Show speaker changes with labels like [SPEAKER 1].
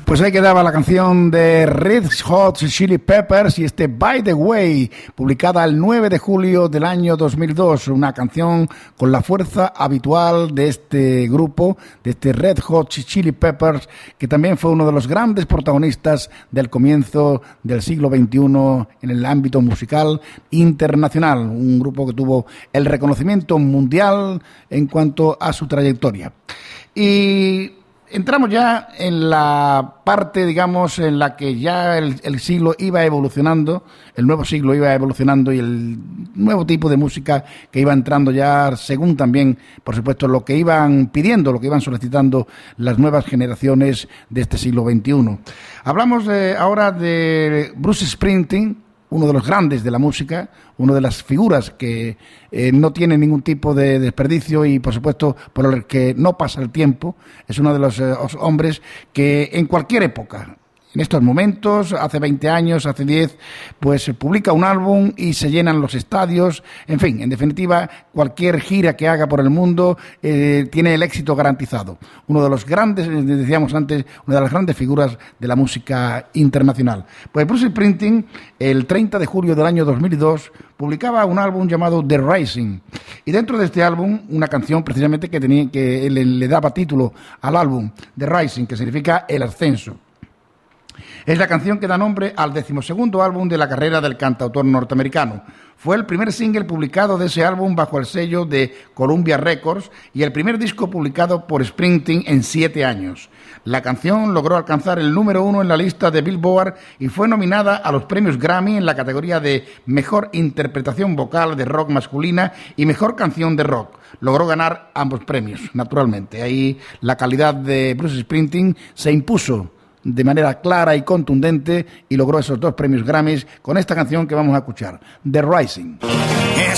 [SPEAKER 1] Pues ahí quedaba la canción de Red Hot Chili Peppers y By the Way, publicada el 9 de julio del año 2002, una canción con la fuerza habitual de este grupo, de Red Hot Chili Peppers, que también fue uno de los grandes protagonistas del comienzo del siglo XXI en el ámbito musical internacional, un grupo que tuvo el reconocimiento mundial en cuanto a su trayectoria. Y entramos ya en la parte, digamos, en la que ya el siglo iba evolucionando, el nuevo siglo iba evolucionando y el nuevo tipo de música que iba entrando ya según también, por supuesto, lo que iban pidiendo, lo que iban solicitando las nuevas generaciones de este siglo XXI. Hablamos ahora de Bruce Springsteen, uno de los grandes de la música, una de las figuras que no tiene ningún tipo de desperdicio y, por supuesto, por el que no pasa el tiempo. Es uno de los hombres que en cualquier época, en estos momentos, hace 20 años, hace 10, pues publica un álbum y se llenan los estadios. En fin, en definitiva, cualquier gira que haga por el mundo tiene el éxito garantizado. Uno de los grandes, decíamos antes, una de las grandes figuras de la música internacional. Pues Bruce Springsteen, el 30 de julio del año 2002, publicaba un álbum llamado The Rising. Y dentro de este álbum, una canción precisamente que le daba título al álbum, The Rising, que significa el ascenso. Es la canción que da nombre al 12º álbum de la carrera del cantautor norteamericano. Fue el primer single publicado de ese álbum bajo el sello de Columbia Records y el primer disco publicado por Springsteen en 7 años. La canción logró alcanzar el número 1 en la lista de Billboard y fue nominada a los premios Grammy en la categoría de Mejor Interpretación Vocal de Rock Masculina y Mejor Canción de Rock. Logró ganar ambos premios, naturalmente. Ahí la calidad de Bruce Springsteen se impuso de manera clara y contundente y logró esos 2 premios Grammys con esta canción que vamos a escuchar, The Rising.